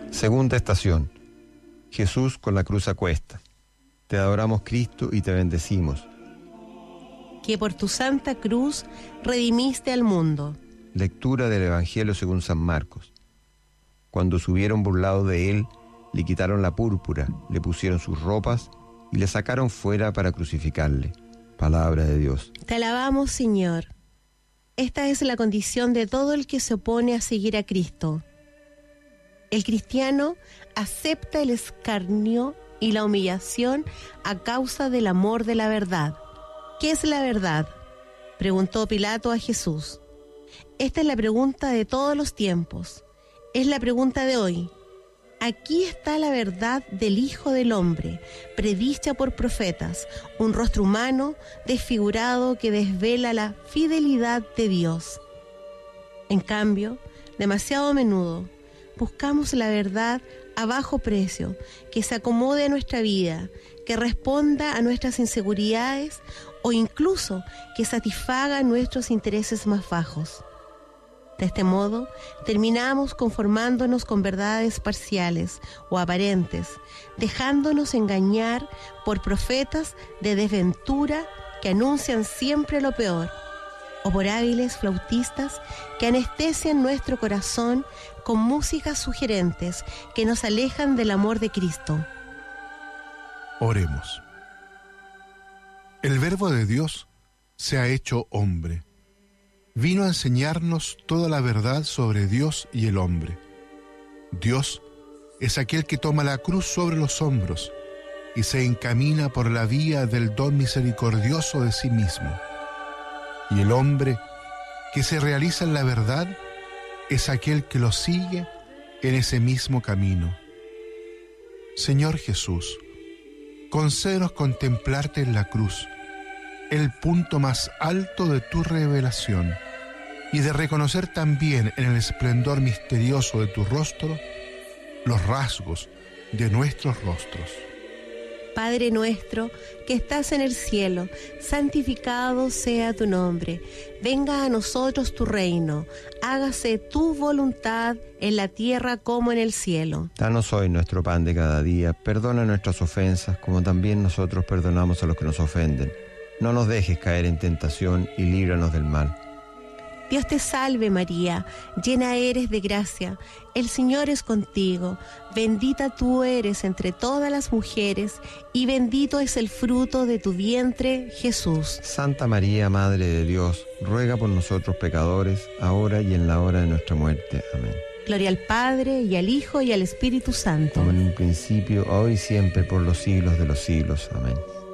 Segunda estación. Jesús con la cruz a cuesta. Te adoramos, Cristo, y te bendecimos. Que por tu santa cruz redimiste al mundo. Lectura del Evangelio según San Marcos. Cuando se hubieron burlado de él, le quitaron la púrpura, le pusieron sus ropas y le sacaron fuera para crucificarle. Palabra de Dios. Te alabamos, Señor. Esta es la condición de todo el que se opone a seguir a Cristo. El cristiano acepta el escarnio y la humillación a causa del amor de la verdad. ¿Qué es la verdad?, preguntó Pilato a Jesús. Esta es la pregunta de todos los tiempos. Es la pregunta de hoy. Aquí está la verdad del Hijo del Hombre, predicha por profetas, un rostro humano desfigurado que desvela la fidelidad de Dios. En cambio, demasiado a menudo, buscamos la verdad a bajo precio, que se acomode a nuestra vida, que responda a nuestras inseguridades o incluso que satisfaga nuestros intereses más bajos. De este modo, terminamos conformándonos con verdades parciales o aparentes, dejándonos engañar por profetas de desventura que anuncian siempre lo peor, o por hábiles flautistas que anestesian nuestro corazón con músicas sugerentes que nos alejan del amor de Cristo. Oremos. El Verbo de Dios se ha hecho hombre. Vino a enseñarnos toda la verdad sobre Dios y el hombre. Dios es aquel que toma la cruz sobre los hombros y se encamina por la vía del don misericordioso de sí mismo. Y el hombre que se realiza en la verdad es aquel que lo sigue en ese mismo camino. Señor Jesús, concédenos contemplarte en la cruz, el punto más alto de tu revelación, y de reconocer también en el esplendor misterioso de tu rostro los rasgos de nuestros rostros. Padre nuestro, que estás en el cielo, santificado sea tu nombre. Venga a nosotros tu reino. Hágase tu voluntad en la tierra como en el cielo. Danos hoy nuestro pan de cada día. Perdona nuestras ofensas, como también nosotros perdonamos a los que nos ofenden. No nos dejes caer en tentación y líbranos del mal. Dios te salve María, llena eres de gracia, el Señor es contigo, bendita tú eres entre todas las mujeres, y bendito es el fruto de tu vientre, Jesús. Santa María, Madre de Dios, ruega por nosotros pecadores, ahora y en la hora de nuestra muerte. Amén. Gloria al Padre, y al Hijo, y al Espíritu Santo. Como en un principio, ahora y siempre, por los siglos de los siglos. Amén.